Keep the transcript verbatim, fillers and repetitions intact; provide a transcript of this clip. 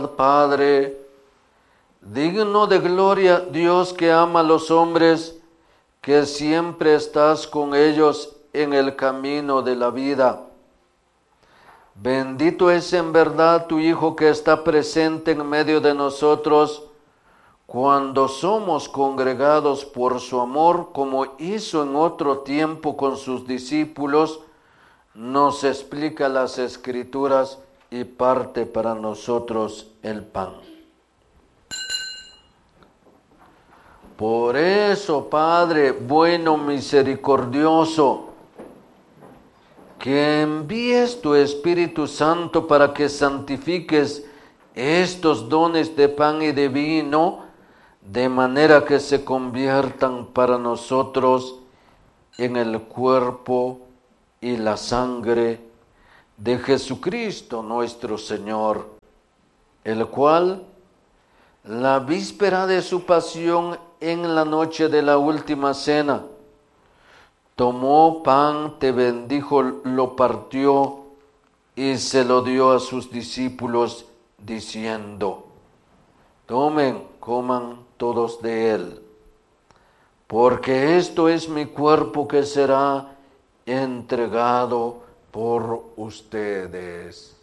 Padre, digno de gloria, Dios que ama a los hombres, que siempre estás con ellos en el camino de la vida. Bendito es en verdad tu Hijo que está presente en medio de nosotros cuando somos congregados por su amor, como hizo en otro tiempo con sus discípulos, nos explica las Escrituras y parte para nosotros el pan. Por eso, Padre bueno, misericordioso, que envíes tu Espíritu Santo para que santifiques estos dones de pan y de vino, de manera que se conviertan para nosotros en el cuerpo y la sangre de Jesucristo nuestro Señor, el cual, la víspera de su pasión en la noche de la última cena, tomó pan, te bendijo, lo partió y se lo dio a sus discípulos, diciendo: tomen, coman todos de él, porque esto es mi cuerpo que será entregado por ustedes.